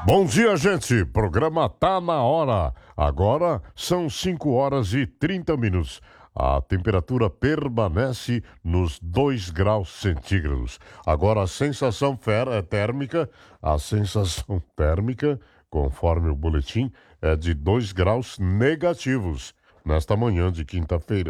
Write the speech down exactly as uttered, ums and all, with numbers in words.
Bom dia, gente. Programa Tá na Hora. Agora são cinco horas e trinta minutos. A temperatura permanece nos dois graus centígrados. Agora a sensação fer- é térmica, a sensação térmica, conforme o boletim, é de dois graus negativos nesta manhã de quinta-feira.